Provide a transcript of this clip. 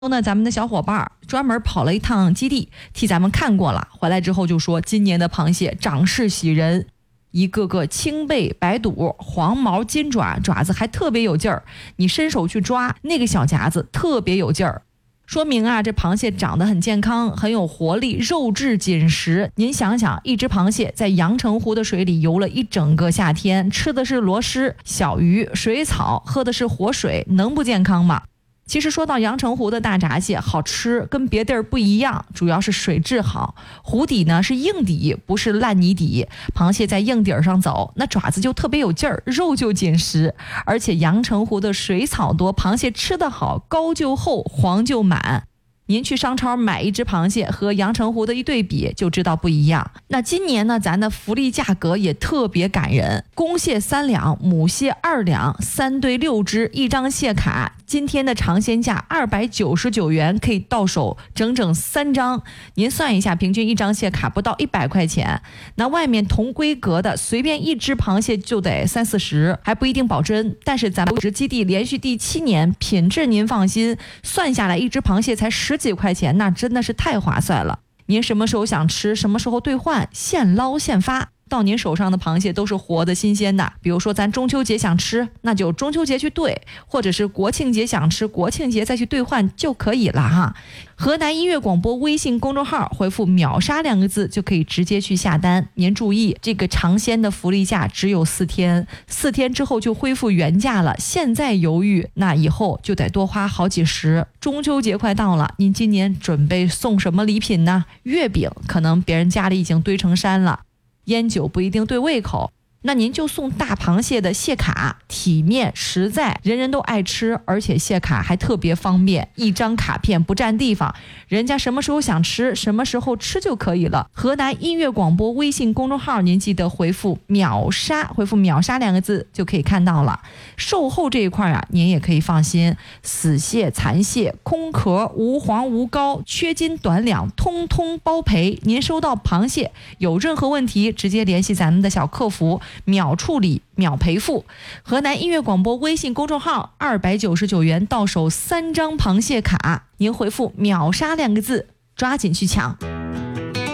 呢，咱们的小伙伴专门跑了一趟基地，替咱们看过了。回来之后就说，今年的螃蟹长势喜人，一个个青背白肚，黄毛金爪，爪子还特别有劲儿。你伸手去抓那个小夹子，特别有劲儿。说明啊，这螃蟹长得很健康，很有活力，肉质紧实。您想想，一只螃蟹在阳澄湖的水里游了一整个夏天，吃的是螺蛳、小鱼、水草，喝的是活水，能不健康吗？其实说到阳澄湖的大闸蟹好吃，跟别地儿不一样，主要是水质好，湖底呢是硬底，不是烂泥底。螃蟹在硬底上走，那爪子就特别有劲儿，肉就紧实。而且阳澄湖的水草多，螃蟹吃得好，膏就厚，黄就满。您去商超买一只螃蟹和阳澄湖的一对比，就知道不一样。那今年呢，咱的福利价格也特别感人，公蟹3两，母蟹2两，3对6只，一张蟹卡。今天的尝鲜价299元，可以到手整整3张。您算一下，平均一张蟹卡不到100块钱。那外面同规格的，随便一只螃蟹就得30-40，还不一定保真。但是咱们基地连续第7年，品质您放心，算下来一只螃蟹才10几块钱，那真的是太划算了。您什么时候想吃，什么时候兑换，现捞现发。到您手上的螃蟹都是活的新鲜的，比如说咱中秋节想吃，那就中秋节去兑，或者是国庆节想吃，国庆节再去兑换就可以了哈。河南音乐广播微信公众号回复秒杀2个字就可以直接去下单。您注意，这个尝鲜的福利价只有4天，4天之后就恢复原价了，现在犹豫，那以后就得多花好几十。中秋节快到了，您今年准备送什么礼品呢？月饼可能别人家里已经堆成山了，烟酒不一定对胃口，那您就送大螃蟹的蟹卡，体面实在，人人都爱吃，而且蟹卡还特别方便，一张卡片不占地方，人家什么时候想吃什么时候吃就可以了。河南音乐广播微信公众号，您记得回复秒杀，回复秒杀2个字就可以看到了。售后这一块啊，您也可以放心，死蟹、残蟹、空壳、无黄无膏、缺斤短两，通通包赔。您收到螃蟹有任何问题，直接联系咱们的小客服，秒处理秒赔付。河南音乐广播微信公众号299元到手3张螃蟹卡，您回复秒杀2个字，抓紧去抢。